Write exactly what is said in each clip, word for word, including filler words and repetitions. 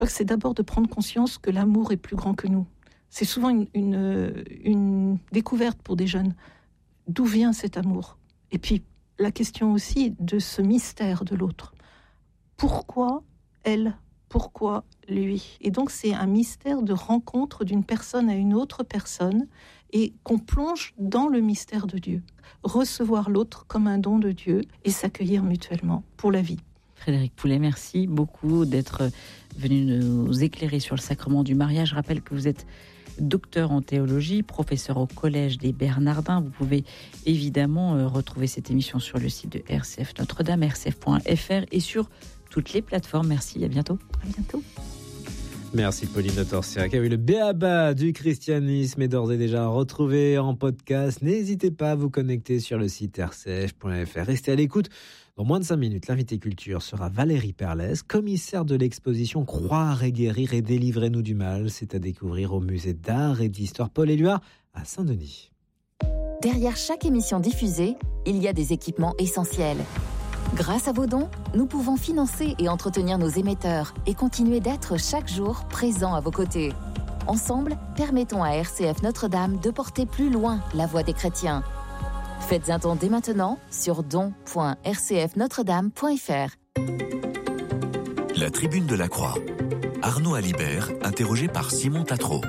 C'est d'abord de prendre conscience que l'amour est plus grand que nous. C'est souvent une, une, une découverte pour des jeunes. D'où vient cet amour ? Et puis, la question aussi de ce mystère de l'autre. Pourquoi elle ? Pourquoi lui ? Et donc, c'est un mystère de rencontre d'une personne à une autre personne et qu'on plonge dans le mystère de Dieu. Recevoir l'autre comme un don de Dieu et s'accueillir mutuellement pour la vie. Frédérique Poulet, merci beaucoup d'être venu nous éclairer sur le sacrement du mariage. Je rappelle que vous êtes docteur en théologie, professeur au Collège des Bernardins. Vous pouvez évidemment retrouver cette émission sur le site de R C F Notre-Dame, r c f point f r et sur toutes les plateformes. Merci, à bientôt. À bientôt. Merci Pauline de Torsiac. Oui, le béaba du christianisme est d'ores et déjà retrouvé en podcast. N'hésitez pas à vous connecter sur le site r c f point f r. Restez à l'écoute. Dans moins de cinq minutes, l'invité culture sera Valérie Perlès, commissaire de l'exposition Croire et guérir et délivrez-nous du mal. C'est à découvrir au musée d'art et d'histoire Paul-Éluard à Saint-Denis. Derrière chaque émission diffusée, il y a des équipements essentiels. Grâce à vos dons, nous pouvons financer et entretenir nos émetteurs et continuer d'être chaque jour présents à vos côtés. Ensemble, permettons à R C F Notre-Dame de porter plus loin la voix des chrétiens. Faites un don dès maintenant sur don point r c f notre dame point f r. La Tribune de la Croix. Arnaud Alibert, interrogé par Simon Tatro.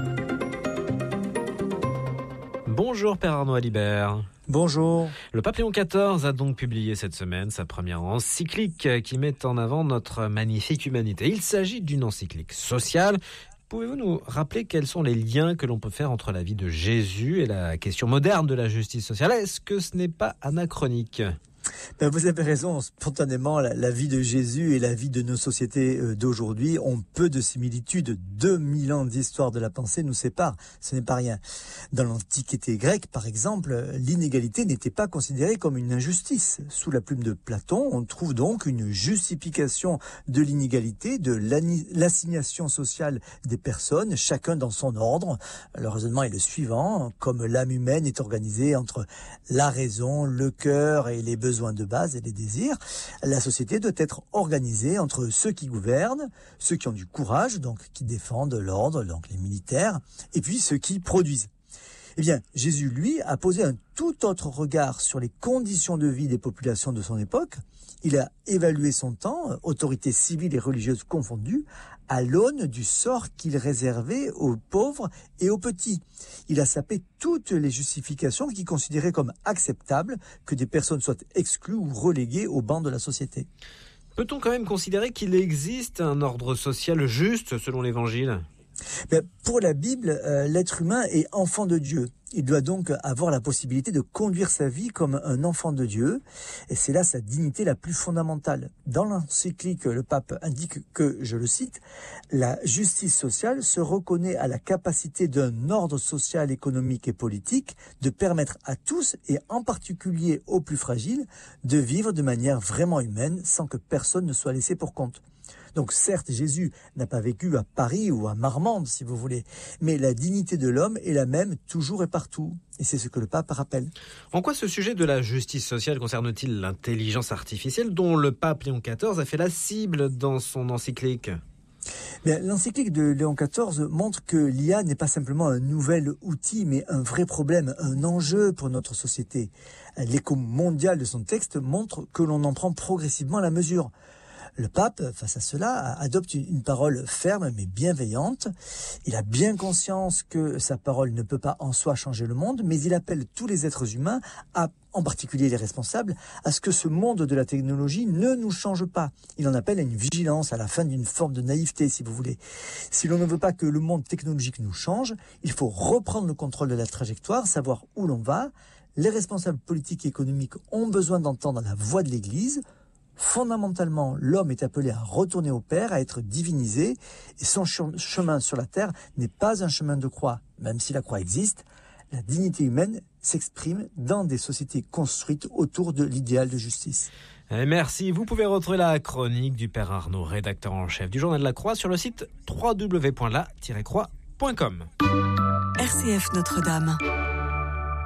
Bonjour Père Arnaud Alibert. Bonjour. Le pape Léon quatorze a donc publié cette semaine sa première encyclique qui met en avant notre magnifique humanité. Il s'agit d'une encyclique sociale. Pouvez-vous nous rappeler quels sont les liens que l'on peut faire entre la vie de Jésus et la question moderne de la justice sociale ? Est-ce que ce n'est pas anachronique ? Ben vous avez raison, spontanément, la, la vie de Jésus et la vie de nos sociétés euh, d'aujourd'hui ont peu de similitudes. deux mille ans d'histoire de la pensée nous séparent, ce n'est pas rien. Dans l'Antiquité grecque, par exemple, l'inégalité n'était pas considérée comme une injustice. Sous la plume de Platon, on trouve donc une justification de l'inégalité, de l'assignation sociale des personnes, chacun dans son ordre. Le raisonnement est le suivant, comme l'âme humaine est organisée entre la raison, le cœur et les besoins de base et les désirs, la société doit être organisée entre ceux qui gouvernent, ceux qui ont du courage, donc qui défendent l'ordre, donc les militaires, et puis ceux qui produisent. Eh bien, Jésus, lui, a posé un tout autre regard sur les conditions de vie des populations de son époque. Il a évalué son temps, autorités civiles et religieuses confondues, à l'aune du sort qu'il réservait aux pauvres et aux petits. Il a sapé toutes les justifications qu'il considérait comme acceptables que des personnes soient exclues ou reléguées au banc de la société. Peut-on quand même considérer qu'il existe un ordre social juste selon l'Évangile ? Mais pour la Bible, euh, l'être humain est enfant de Dieu. Il doit donc avoir la possibilité de conduire sa vie comme un enfant de Dieu. Et c'est là sa dignité la plus fondamentale. Dans l'encyclique, le pape indique que, je le cite, « La justice sociale se reconnaît à la capacité d'un ordre social, économique et politique de permettre à tous, et en particulier aux plus fragiles, de vivre de manière vraiment humaine sans que personne ne soit laissé pour compte. » Donc certes, Jésus n'a pas vécu à Paris ou à Marmande, si vous voulez, mais la dignité de l'homme est la même toujours et partout. Et c'est ce que le pape rappelle. En quoi ce sujet de la justice sociale concerne-t-il l'intelligence artificielle dont le pape Léon quatorze a fait la cible dans son encyclique ? Bien, l'encyclique de Léon quatorze montre que l'I A n'est pas simplement un nouvel outil, mais un vrai problème, un enjeu pour notre société. L'écho mondial de son texte montre que l'on en prend progressivement la mesure. Le pape, face à cela, adopte une parole ferme mais bienveillante. Il a bien conscience que sa parole ne peut pas en soi changer le monde, mais il appelle tous les êtres humains, à, en particulier les responsables, à ce que ce monde de la technologie ne nous change pas. Il en appelle à une vigilance, à la fin d'une forme de naïveté, si vous voulez. Si l'on ne veut pas que le monde technologique nous change, il faut reprendre le contrôle de la trajectoire, savoir où l'on va. Les responsables politiques et économiques ont besoin d'entendre la voix de l'Église. Fondamentalement, l'homme est appelé à retourner au Père, à être divinisé, et son chemin sur la terre n'est pas un chemin de croix. Même si la croix existe, la dignité humaine s'exprime dans des sociétés construites autour de l'idéal de justice. Et merci. Vous pouvez retrouver la chronique du Père Arnaud, rédacteur en chef du Journal de la Croix, sur le site w w w point la tiret croix point com. R C F Notre-Dame.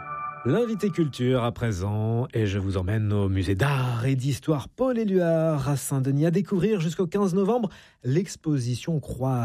L'invité culture à présent, et je vous emmène au musée d'art et d'histoire Paul Éluard à Saint-Denis à découvrir jusqu'au quinze novembre l'exposition Croix